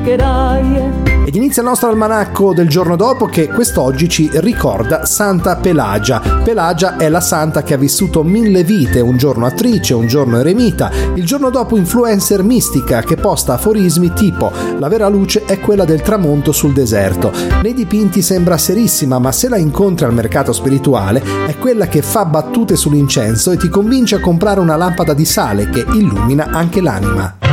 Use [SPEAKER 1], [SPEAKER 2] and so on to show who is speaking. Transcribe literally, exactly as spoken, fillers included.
[SPEAKER 1] cercherai.
[SPEAKER 2] Ed inizia il nostro almanacco del giorno dopo, che quest'oggi ci ricorda Santa Pelagia. Pelagia è la santa che ha vissuto mille vite, un giorno attrice, un giorno eremita, il giorno dopo influencer mistica che posta aforismi tipo la vera luce è quella del tramonto sul deserto. Nei dipinti sembra serissima, ma se la incontri al mercato spirituale è quella che fa battute sull'incenso e ti convince a comprare una lampada di sale che illumina anche l'anima.